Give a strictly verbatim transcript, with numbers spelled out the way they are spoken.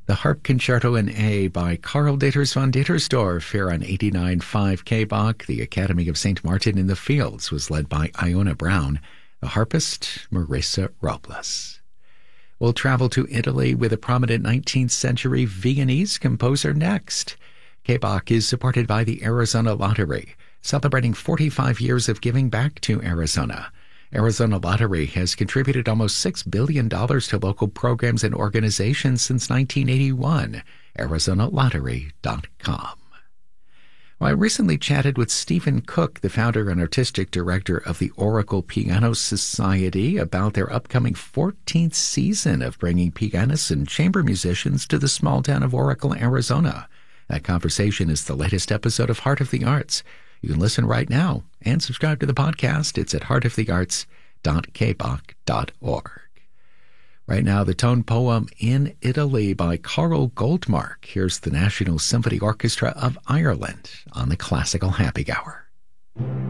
The Harp Concerto in A by Karl Dieters von Dietersdorf here on eighty-nine point five K B O C. The Academy of Saint Martin in the Fields was led by Iona Brown, the harpist Marisa Robles. We'll travel to Italy with a prominent nineteenth century Viennese composer next. K B O C is supported by the Arizona Lottery, celebrating forty-five years of giving back to Arizona. Arizona Lottery has contributed almost six billion dollars to local programs and organizations since nineteen eighty-one. Arizona Lottery dot com. Well, I recently chatted with Stephen Cook, the founder and artistic director of the Oracle Piano Society, about their upcoming fourteenth season of bringing pianists and chamber musicians to the small town of Oracle, Arizona. That conversation is the latest episode of Heart of the Arts. You can listen right now and subscribe to the podcast. It's at heart of the arts dot k b o c dot org. Right now, the tone poem In Italy by Carl Goldmark. Here's the National Symphony Orchestra of Ireland on the Classical Happy Hour.